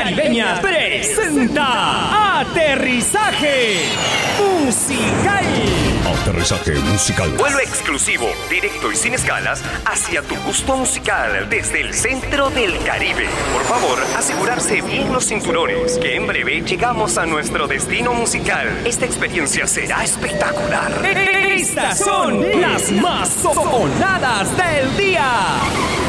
Caribeña presenta Aterrizaje Musical. Aterrizaje musical. Vuelo exclusivo, directo y sin escalas hacia tu gusto musical desde el centro del Caribe. Por favor, asegurarse bien los cinturones, que en breve llegamos a nuestro destino musical. Esta experiencia será espectacular. Estas son las más sonadas del día.